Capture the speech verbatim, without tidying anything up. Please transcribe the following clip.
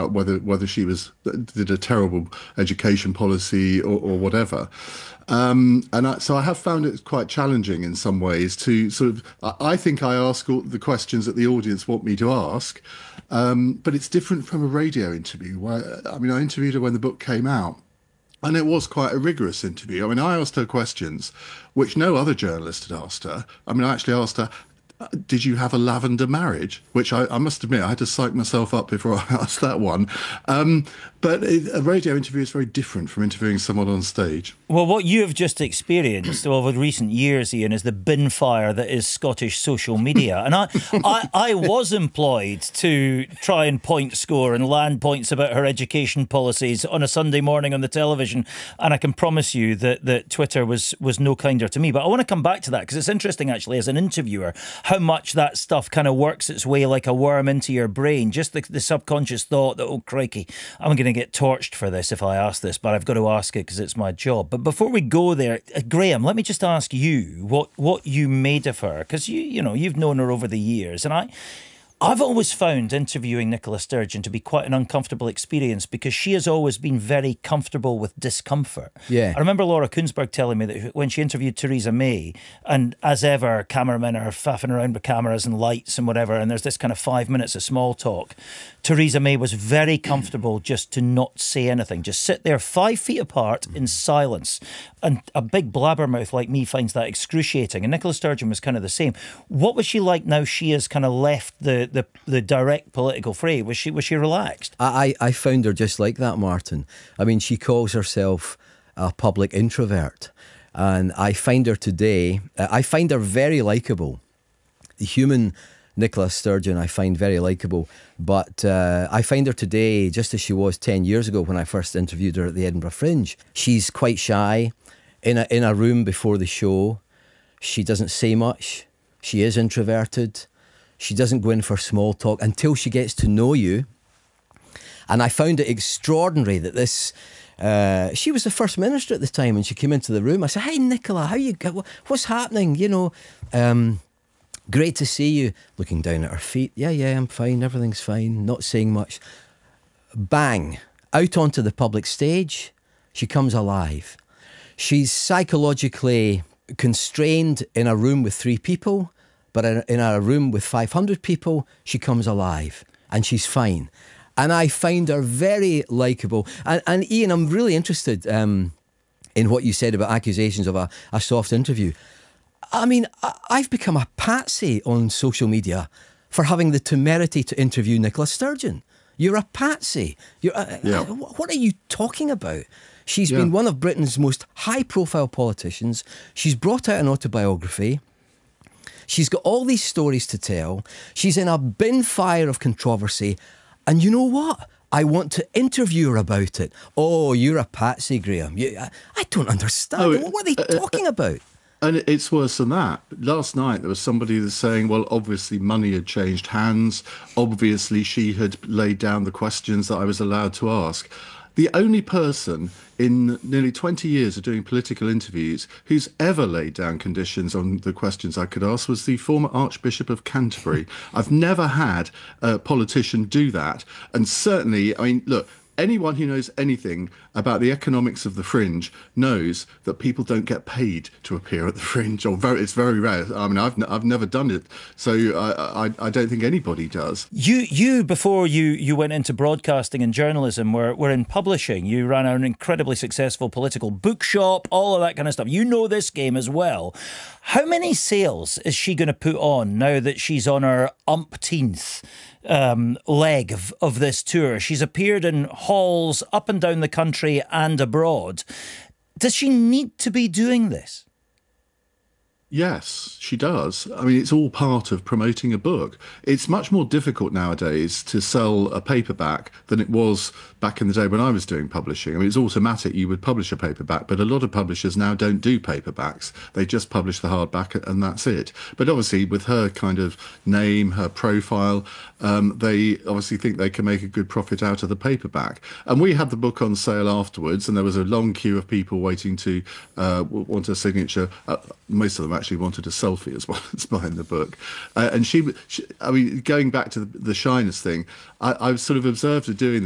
about whether whether she was did a terrible education policy or, or whatever. Um, and I, so I have found it quite challenging in some ways to sort of, I I think I ask all the questions that the audience want me to ask, um, but it's different from a radio interview. Where, I mean, I interviewed her when the book came out, and it was quite a rigorous interview. I mean, I asked her questions which no other journalist had asked her. I mean, I actually asked her, did you have a lavender marriage? Which I, I must admit, I had to psych myself up before I asked that one. Um, but it, a radio interview is very different from interviewing someone on stage. Well, what you have just experienced over recent years, Ian, is the bin fire that is Scottish social media. And I, I, I was employed to try and point score and land points about her education policies on a Sunday morning on the television. And I can promise you that, that Twitter was, was no kinder to me. But I want to come back to that because it's interesting, actually, as an interviewer, how much that stuff kind of works its way like a worm into your brain. Just the, the subconscious thought that, oh, crikey, I'm going to get torched for this if I ask this, but I've got to ask it because it's my job. But before we go there, uh, Graham, let me just ask you what, what you made of her, because you, you know, you've known her over the years, and I... I've always found interviewing Nicola Sturgeon to be quite an uncomfortable experience because she has always been very comfortable with discomfort. Yeah. I remember Laura Kuenssberg telling me that when she interviewed Theresa May, and as ever, cameramen are faffing around with cameras and lights and whatever, and there's this kind of five minutes of small talk, Theresa May was very comfortable just to not say anything, just sit there five feet apart in silence. And a big blabbermouth like me finds that excruciating. And Nicola Sturgeon was kind of the same. What was she like now she has kind of left the, the, the direct political fray? Was she was she relaxed? I, I found her just like that, Martin. I mean, she calls herself a public introvert. And I find her today, I find her very likeable. The human Nicola Sturgeon I find very likeable. But uh, I find her today just as she was ten years ago when I first interviewed her at the Edinburgh Fringe. She's quite shy. In a, in a room before the show, she doesn't say much. She is introverted. She doesn't go in for small talk until she gets to know you. And I found it extraordinary that this... Uh, she was the First Minister at the time and she came into the room. I said, "Hi, Nicola, how you go? What's happening? You know, um, great to see you." Looking down at her feet. Yeah, yeah, I'm fine. Everything's fine. Not saying much. Bang. Out onto the public stage. She comes alive. She's psychologically constrained in a room with three people, but in a room with five hundred people, she comes alive and she's fine. And I find her very likeable. And, and Ian, I'm really interested um, in what you said about accusations of a, a soft interview. I mean, I, I've become a patsy on social media for having the temerity to interview Nicola Sturgeon. You're a patsy. You're a, yeah. uh, what are you talking about? She's yeah. been one of Britain's most high-profile politicians. She's brought out an autobiography. She's got all these stories to tell. She's in a bin fire of controversy. And you know what? I want to interview her about it. Oh, you're a patsy, Graham. You, I, I don't understand. Oh, what are they uh, talking uh, about? And it's worse than that. Last night there was somebody that's saying, well, obviously money had changed hands. Obviously she had laid down the questions that I was allowed to ask. The only person in nearly twenty years of doing political interviews who's ever laid down conditions on the questions I could ask was the former Archbishop of Canterbury. I've never had a politician do that. And certainly, I mean, look, anyone who knows anything about the economics of the Fringe knows that people don't get paid to appear at the Fringe, or very, it's very rare. I mean, I've I've never done it, so I, I I don't think anybody does. You you before you you went into broadcasting and journalism, were were in publishing. You ran an incredibly successful political bookshop, all of that kind of stuff. You know this game as well. How many sales is she going to put on now that she's on her umpteenth Um, leg of, of this tour? She's appeared in halls up and down the country and abroad. Does she need to be doing this? Yes, she does. I mean, it's all part of promoting a book. It's much more difficult nowadays to sell a paperback than it was back in the day when I was doing publishing. I mean, it's automatic. You would publish a paperback, but a lot of publishers now don't do paperbacks. They just publish the hardback and that's it. But obviously, with her kind of name, her profile, um, they obviously think they can make a good profit out of the paperback. And we had the book on sale afterwards, and there was a long queue of people waiting to uh, want a signature. Uh, most of them actually wanted a selfie as well as buying the book. Uh, and she, she, I mean, going back to the, the shyness thing, I, I've sort of observed her doing